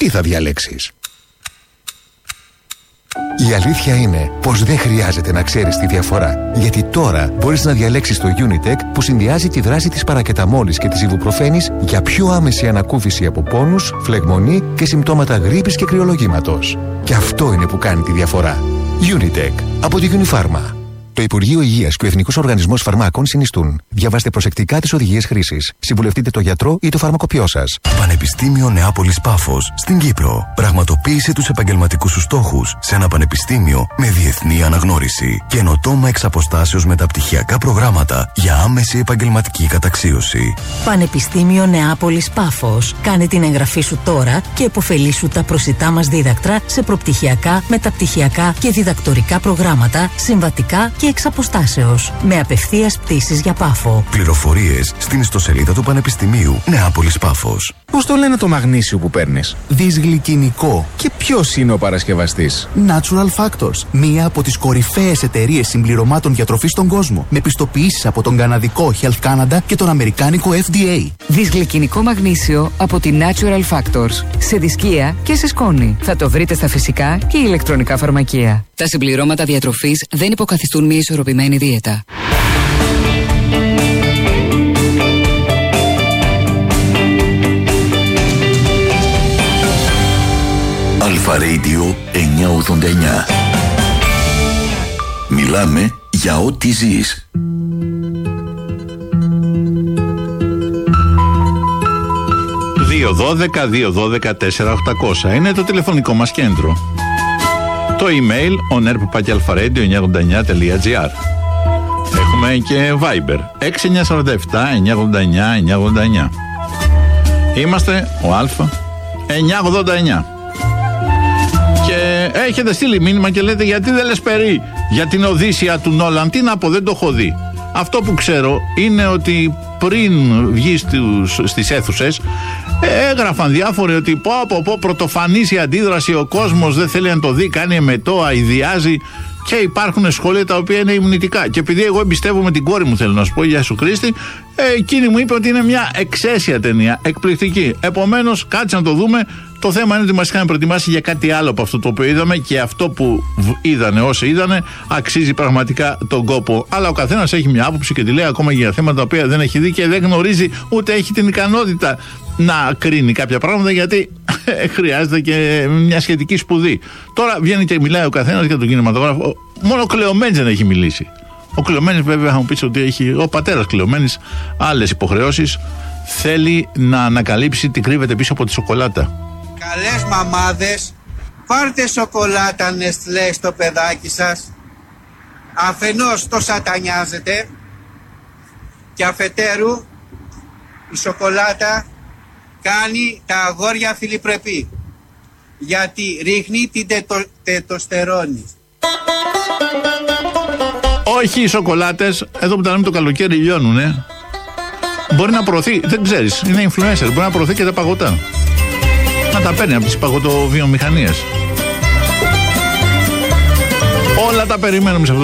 τι θα διαλέξεις? Η αλήθεια είναι πως δεν χρειάζεται να ξέρεις τη διαφορά. Γιατί τώρα μπορείς να διαλέξεις το Unitec που συνδυάζει τη δράση της παρακεταμόλης και της ιβουπροφένης για πιο άμεση ανακούφιση από πόνους, φλεγμονή και συμπτώματα γρίπης και κρυολογήματος. Και αυτό είναι που κάνει τη διαφορά. Unitec από τη Unifarma. Το Υπουργείο Υγείας και ο Εθνικός Οργανισμός Φαρμάκων συνιστούν. Διαβάστε προσεκτικά τις οδηγίες χρήσης. Συμβουλευτείτε τον γιατρό ή το φαρμακοποιό σας. Πανεπιστήμιο Νεάπολης Πάφος στην Κύπρο. Πραγματοποίησε τους επαγγελματικούς σου στόχους σε ένα πανεπιστήμιο με διεθνή αναγνώριση. Καινοτόμα εξ αποστάσεως μεταπτυχιακά προγράμματα για άμεση επαγγελματική καταξίωση. Πανεπιστήμιο Νεάπολης Πάφος. Κάνε την εγγραφή σου τώρα και επωφελήσου τα προσιτά μας δίδακτρα σε προπτυχιακά, μεταπτυχιακά και διδακτορικά προγράμματα, συμβατικά και εξ αποστάσεως, με απευθείας πτήσεις για Πάφο. Πληροφορίες στην ιστοσελίδα του Πανεπιστημίου Νεάπολης Πάφος. Πώς το λένε το μαγνήσιο που παίρνεις? Δυσγλυκινικό. Και ποιος είναι ο παρασκευαστής? Natural Factors. Μία από τις κορυφαίες εταιρείες συμπληρωμάτων διατροφής στον κόσμο. Με πιστοποιήσεις από τον καναδικό Health Canada και τον αμερικάνικο FDA. Δυσγλυκινικό μαγνήσιο από τη Natural Factors. Σε δισκία και σε σκόνη. Θα το βρείτε στα φυσικά και ηλεκτρονικά φαρμακεία. Τα συμπληρώματα διατροφής δεν υποκαθιστούν μια ισορροπημένη δίαιτα. Αλφα Radio 989. Μιλάμε για ό,τι ζεις. 212-212-4800 είναι το τηλεφωνικό μας κέντρο. Το email oner@alfaradio989.gr. Έχουμε και Viber 6947-989-989. Είμαστε ο Αλφα 989. Και έχετε στείλει μήνυμα και λέτε γιατί δεν λες περί για την Οδύσσεια του Νόλαν? Τι να πω, δεν το έχω δει. Αυτό που ξέρω είναι ότι πριν βγει στις αίθουσες έγραφαν διάφοροι ότι πω πρωτοφανής η αντίδραση, ο κόσμος δεν θέλει να το δει, κάνει εμετό, αηδιάζει, και υπάρχουν σχόλια τα οποία είναι υμνητικά. Και επειδή εγώ εμπιστεύομαι την κόρη μου, θέλω να σου πω, για Ιησού Κρίστη, εκείνη μου είπε ότι είναι μια εξαίσια ταινία, εκπληκτική. Επομένως, κάτσε να το δούμε. Το θέμα είναι ότι μας είχαν προετοιμάσει για κάτι άλλο από αυτό το οποίο είδαμε, και αυτό που είδανε όσοι είδανε αξίζει πραγματικά τον κόπο. Αλλά ο καθένας έχει μια άποψη και τη λέει ακόμα για θέματα τα οποία δεν έχει δει και δεν γνωρίζει, ούτε έχει την ικανότητα να κρίνει κάποια πράγματα, γιατί χρειάζεται και μια σχετική σπουδή. Τώρα βγαίνει και μιλάει ο καθένας για τον κινηματογράφο. Μόνο ο Κλεομένης δεν έχει μιλήσει. Ο Κλεομένης, βέβαια, θα μου πεις ότι έχει, ο πατέρας Κλεομένης, άλλες υποχρεώσεις. Θέλει να ανακαλύψει τι κρύβεται πίσω από τη σοκολάτα. Καλές μαμάδες, πάρτε σοκολάτα Νεστλέ στο παιδάκι σας. Αφενός το σατανιάζετε και αφετέρου η σοκολάτα κάνει τα αγόρια φιλιπρεπή, γιατί ρίχνει την τετοστερόνη. Όχι οι σοκολάτες, εδώ που τα λέμε το καλοκαίρι λιώνουνε. Μπορεί να προωθεί, δεν ξέρεις, είναι influencer, μπορεί να προωθεί και τα παγωτά. Να τα παίρνει από τις παγωτοβιομηχανίες. Όλα τα περιμένουμε σε αυτό